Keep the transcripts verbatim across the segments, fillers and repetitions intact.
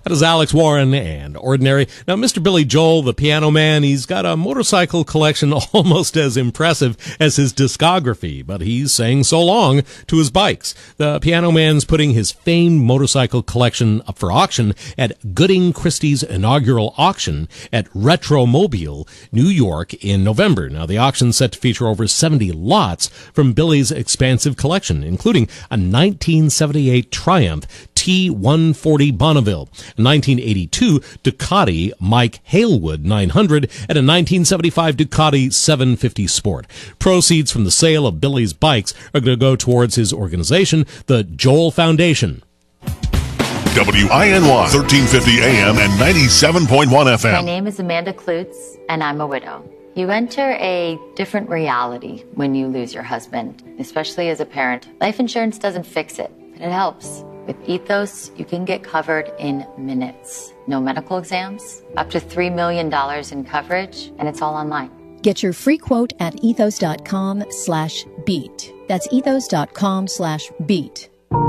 That is Alex Warren and Ordinary. Now, Mister Billy Joel, the Piano Man, he's got a motorcycle collection almost as impressive as his discography, but he's saying so long to his bikes. The Piano Man's putting his famed motorcycle collection up for auction at Gooding Christie's inaugural auction at Retromobile, New York in November. Now, the auction's set to feature over seventy lots from Billy's expansive collection, including a nineteen seventy-eight Triumph T one forty Bonneville, a nineteen eighty-two Ducati Mike Halewood nine hundred, and a nineteen seventy-five Ducati seven fifty Sport. Proceeds from the sale of Billy's bikes are going to go towards his organization, the Joel Foundation. W I N Y, thirteen fifty A M and ninety-seven point one F M. My name is Amanda Klutz, and I'm a widow. You enter a different reality when you lose your husband, especially as a parent. Life insurance doesn't fix it, but it helps. With Ethos, you can get covered in minutes. No medical exams, up to three million dollars in coverage, and it's all online. Get your free quote at ethos.com slash beat. That's ethos.com slash beat.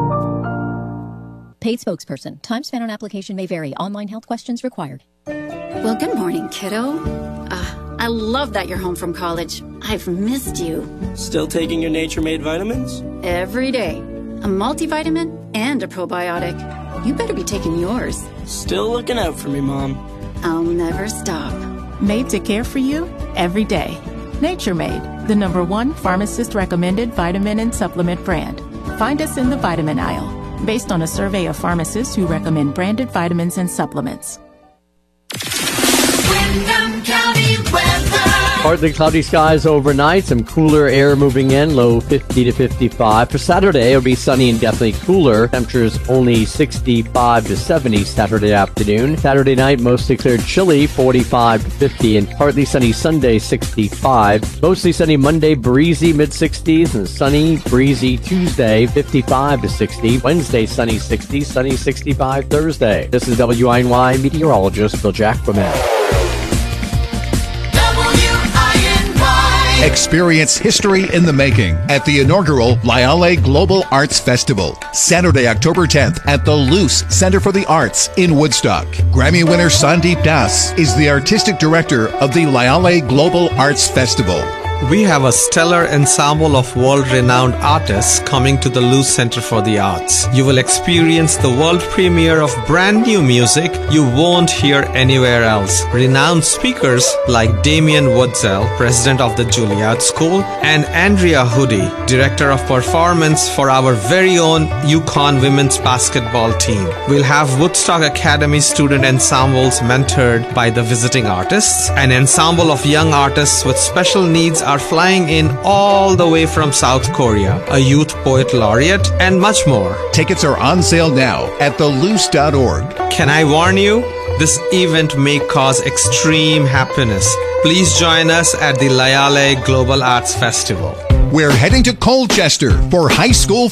Paid spokesperson. Time spent on application may vary. Online health questions required. Well, good morning, kiddo. Uh, I love that you're home from college. I've missed you. Still taking your Nature Made vitamins? Every day. A multivitamin and a probiotic. You better be taking yours. Still looking out for me, Mom. I'll never stop. Made to care for you every day. Nature Made, the number one pharmacist-recommended vitamin and supplement brand. Find us in the vitamin aisle, based on a survey of pharmacists who recommend branded vitamins and supplements. Windham County weather. Partly cloudy skies overnight, some cooler air moving in, low fifty to fifty-five. For Saturday, it'll be sunny and definitely cooler. Temperatures only sixty-five to seventy Saturday afternoon. Saturday night, mostly cleared, chilly, forty-five to fifty, and partly sunny Sunday, sixty-five. Mostly sunny Monday, breezy, mid sixties, and sunny, breezy Tuesday, fifty-five to sixty. Wednesday, sunny sixty, sunny sixty-five Thursday. This is W I N Y meteorologist Bill Jackman. Experience history in the making at the inaugural Lyale Global Arts Festival, Saturday, October tenth at the Luce Center for the Arts in Woodstock. Grammy winner Sandeep Das is the artistic director of the Lyale Global Arts Festival. We have a stellar ensemble of world-renowned artists coming to the Luce Center for the Arts. You will experience the world premiere of brand new music you won't hear anywhere else. Renowned speakers like Damien Woodsell, president of the Juilliard School, and Andrea Hoodie, director of performance for our very own UConn women's basketball team. We'll have Woodstock Academy student ensembles mentored by the visiting artists. An ensemble of young artists with special needs are flying in all the way from South Korea, a youth poet laureate, and much more. Tickets are on sale now at the luce dot org. Can I warn you? This event may cause extreme happiness. Please join us at the Lyale Global Arts Festival. We're heading to Colchester for high school